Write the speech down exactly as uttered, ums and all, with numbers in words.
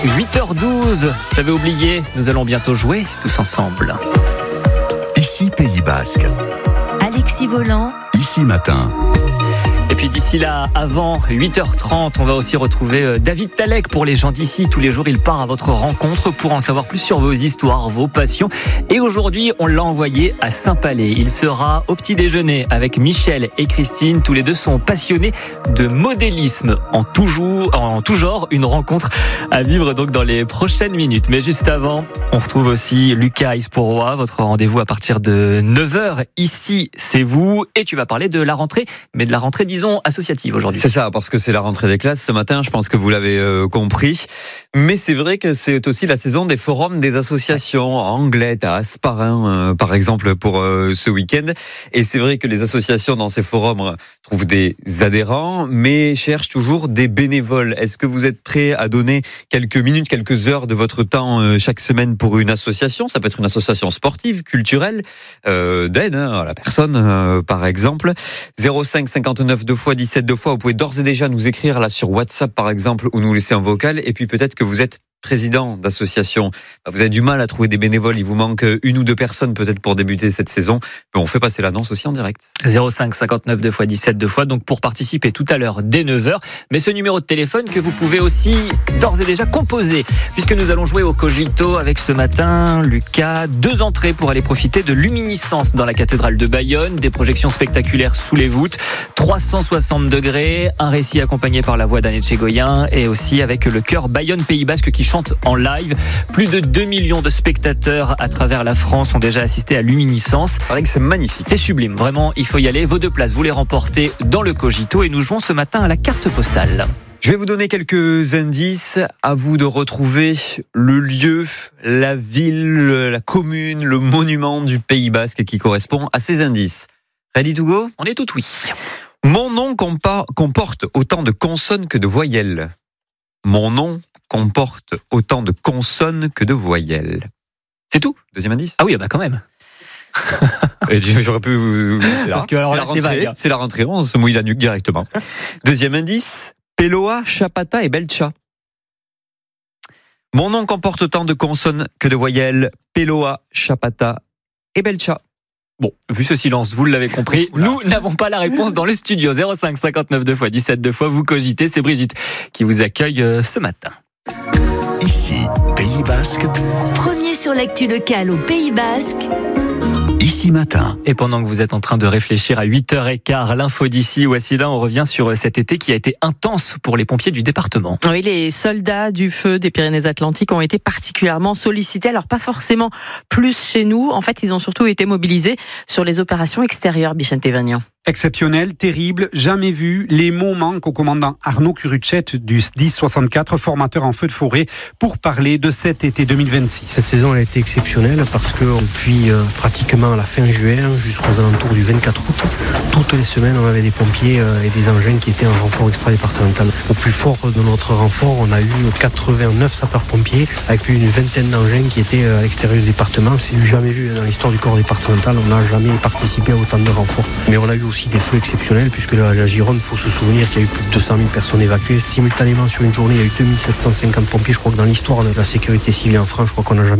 huit heures douze, j'avais oublié, nous allons bientôt jouer tous ensemble. Ici Pays Basque. Alexis Volant. Ici Matin. Et puis d'ici là, avant huit heures trente, on va aussi retrouver David Talek pour les gens d'ici. Tous les jours, il part à votre rencontre pour en savoir plus sur vos histoires, vos passions. Et aujourd'hui, on l'a envoyé à Saint-Palais. Il sera au petit déjeuner avec Michel et Christine. Tous les deux sont passionnés de modélisme en tout, jour, en tout genre. Une rencontre à vivre donc dans les prochaines minutes. Mais juste avant, on retrouve aussi Lucas Isporois. Votre rendez-vous à partir de neuf heures. Ici, c'est vous. Et tu vas parler de la rentrée, mais de la rentrée, disons, associative aujourd'hui. C'est ça, parce que c'est la rentrée des classes ce matin, je pense que vous l'avez euh, compris. Mais c'est vrai que c'est aussi la saison des forums des associations, à Anglet, à Asparin, euh, par exemple, pour euh, ce week-end. Et c'est vrai que les associations dans ces forums trouvent des adhérents, mais cherchent toujours des bénévoles. Est-ce que vous êtes prêts à donner quelques minutes, quelques heures de votre temps euh, chaque semaine pour une association ? Ça peut être une association sportive, culturelle, euh, d'aide hein, à la personne, euh, par exemple. zéro cinq cinquante-neuf deux fois dix-sept deux fois, vous pouvez d'ores et déjà nous écrire là sur WhatsApp par exemple ou nous laisser un vocal. Et puis peut-être que vous êtes président d'association, vous avez du mal à trouver des bénévoles, il vous manque une ou deux personnes peut-être pour débuter cette saison. On fait passer l'annonce aussi en direct. zéro cinq cinquante-neuf deux fois dix-sept deux fois, donc pour participer tout à l'heure dès neuf heures. Mais ce numéro de téléphone que vous pouvez aussi d'ores et déjà composer, puisque nous allons jouer au Cogito avec ce matin, Lucas, deux entrées pour aller profiter de luminescence dans la cathédrale de Bayonne, des projections spectaculaires sous les voûtes, trois cent soixante degrés, un récit accompagné par la voix d'Anne Etchegoyen et aussi avec le chœur Bayonne Pays Basque qui chante en live. Plus de deux millions de spectateurs à travers la France ont déjà assisté à luminescence. Il paraît que c'est magnifique. C'est sublime, vraiment, il faut y aller. Vos deux places, vous les remportez dans le Cogito et nous jouons ce matin à la carte postale. Je vais vous donner quelques indices, à vous de retrouver le lieu, la ville, la commune, le monument du Pays Basque qui correspond à ces indices. Ready to go ? On est tout oui. Mon nom comporte autant de consonnes que de voyelles. Mon nom comporte autant de consonnes que de voyelles. C'est tout ? Deuxième indice ? Ah oui, bah quand même. Et j'aurais pu... C'est Parce que alors c'est là, la c'est rentrée, vague. c'est la rentrée, on se mouille la nuque directement. Deuxième indice, Peloa, Chapata et Belcha. Mon nom comporte autant de consonnes que de voyelles. Peloa, Chapata et Belcha. Bon, vu ce silence, vous l'avez compris, nous n'avons pas la réponse dans le studio. zéro cinq cinquante-neuf deux fois dix-sept deux fois, vous cogitez, c'est Brigitte qui vous accueille ce matin. Ici Pays Basque. Premier sur l'actu locale au Pays Basque. Ici Matin. Et pendant que vous êtes en train de réfléchir à huit heures quinze, l'info d'ici, voici là, on revient sur cet été qui a été intense pour les pompiers du département. Oui, les soldats du feu des Pyrénées-Atlantiques ont été particulièrement sollicités. Alors pas forcément plus chez nous. En fait, ils ont surtout été mobilisés sur les opérations extérieures, Bichente Vagnan. Exceptionnel, terrible, jamais vu. Les mots manquent au commandant Arnaud Curuchet du S D I S soixante-quatre, formateur en feu de forêt, pour parler de cet été deux mille vingt-six. Cette saison elle a été exceptionnelle parce que depuis euh, pratiquement la fin juin jusqu'aux alentours du vingt-quatre août, toutes les semaines on avait des pompiers euh, et des engins qui étaient en renfort extra-départemental. Au plus fort de notre renfort, on a eu quatre-vingt-neuf sapeurs-pompiers avec plus d'une vingtaine d'engins qui étaient à l'extérieur du département. C'est jamais vu dans l'histoire du corps départemental, on n'a jamais participé à autant de renforts. Mais on a eu aussi des feux exceptionnels puisque la, la Gironde, il faut se souvenir qu'il y a eu plus de deux cent mille personnes évacuées simultanément sur une journée. Il y a eu deux mille sept cent cinquante pompiers. Je crois que dans l'histoire de la sécurité civile en France, je crois qu'on n'a jamais